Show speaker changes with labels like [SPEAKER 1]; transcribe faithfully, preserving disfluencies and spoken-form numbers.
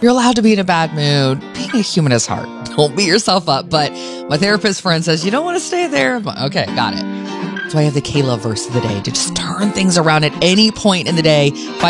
[SPEAKER 1] You're allowed to be in a bad mood. Being a human is hard. Don't beat yourself up. But my therapist friend says, you don't want to stay there. I'm like, okay, got it. So I have the Kayla verse of the day to just turn things around at any point in the day.